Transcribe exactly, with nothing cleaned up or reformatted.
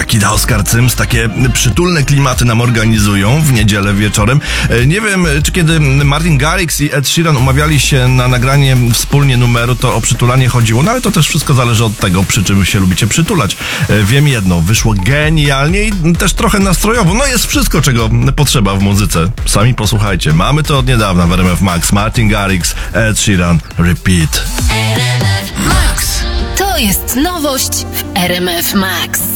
Jakida, Oskar Cyms takie przytulne klimaty nam organizują w niedzielę wieczorem. Nie wiem, czy kiedy Martin Garrix i Ed Sheeran umawiali się na nagranie wspólnie numeru, to o przytulanie chodziło, no ale to też wszystko zależy od tego, przy czym się lubicie przytulać. Wiem jedno, wyszło genialnie i też trochę nastrojowo. No jest wszystko, czego potrzeba w muzyce. Sami posłuchajcie. Mamy to od niedawna w R M F Max. Martin Garrix, Ed Sheeran, Repeat. R M F Max. To jest nowość w R M F Max.